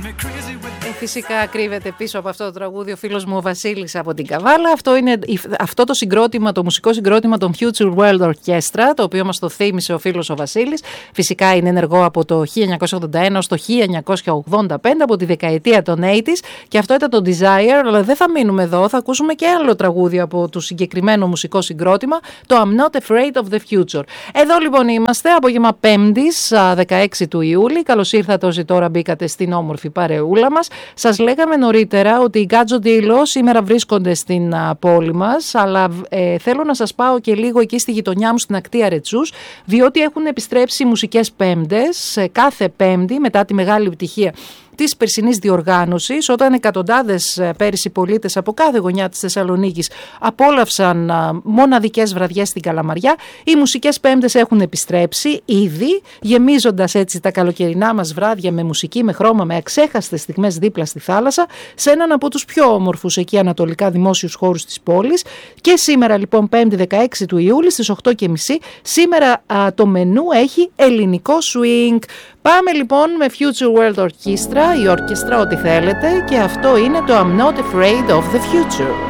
Φυσικά κρύβεται πίσω από αυτό το τραγούδι ο φίλος μου ο Βασίλης από την Καβάλα. Αυτό το συγκρότημα, το μουσικό συγκρότημα των Future World Orchestra, το οποίο μας το θύμισε ο φίλος ο Βασίλης. Φυσικά είναι ενεργό από το 1981 ως το 1985, από τη δεκαετία των 80s, και αυτό ήταν το Desire. Αλλά δεν θα μείνουμε εδώ, θα ακούσουμε και άλλο τραγούδι από το συγκεκριμένο μουσικό συγκρότημα, το I'm Not Afraid of the Future. Εδώ λοιπόν είμαστε, απόγευμα Πέμπτης, 16 του Ιούλη. Καλώς ήρθατε όσοι τώρα μπήκατε στην όμορφη παρεούλα μας. Σας λέγαμε νωρίτερα ότι οι Γκάτζο Ντίλο σήμερα βρίσκονται στην πόλη μας, αλλά θέλω να σας πάω και λίγο εκεί στη γειτονιά μου, στην ακτή Ρετσούς, διότι έχουν επιστρέψει μουσικές Πέμπτες κάθε Πέμπτη μετά τη μεγάλη επιτυχία της περσινής διοργάνωσης, όταν εκατοντάδες πέρυσι πολίτες από κάθε γωνιά της Θεσσαλονίκης απόλαυσαν μοναδικές βραδιές στην Καλαμαριά. Οι μουσικές Πέμπτες έχουν επιστρέψει ήδη, γεμίζοντας έτσι τα καλοκαιρινά μας βράδια με μουσική, με χρώμα, με αξέχαστες στιγμές δίπλα στη θάλασσα, σε έναν από τους πιο όμορφους εκεί ανατολικά δημόσιους χώρους της πόλης. Και σήμερα λοιπόν 5η 16 του Ιούλη στις 8.30, σήμερα το μενού έχει ελληνικό swing. Πάμε λοιπόν με Future World Orchestra, η ορκестρά ό,τι θέλετε, και αυτό είναι το I'm Not Afraid of the Future.